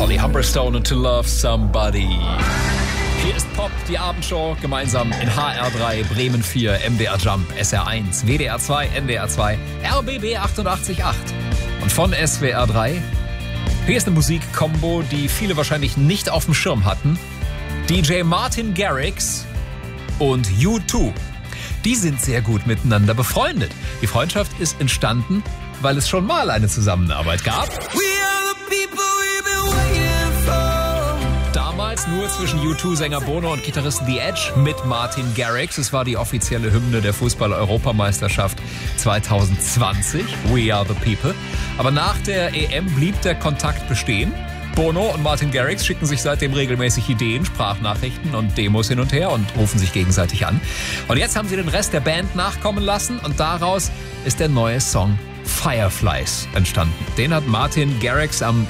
Holly Humberstone und To Love Somebody. Hier ist Pop, die Abendshow, gemeinsam in HR3, Bremen 4, MDR Jump, SR1, WDR 2, NDR 2, RBB 88.8 und von SWR 3. Hier ist eine Musikkombo, die viele wahrscheinlich nicht auf dem Schirm hatten. DJ Martin Garrix und U2. Die sind sehr gut miteinander befreundet. Die Freundschaft ist entstanden, weil es schon mal eine Zusammenarbeit gab. Damals nur zwischen U2-Sänger Bono und Gitarristen The Edge mit Martin Garrix. Es war die offizielle Hymne der Fußball-Europameisterschaft 2020. We are the people. Aber nach der EM blieb der Kontakt bestehen. Bono und Martin Garrix schicken sich seitdem regelmäßig Ideen, Sprachnachrichten und Demos hin und her und rufen sich gegenseitig an. Und jetzt haben sie den Rest der Band nachkommen lassen und daraus ist der neue Song Fireflies entstanden. Den hat Martin Garrix am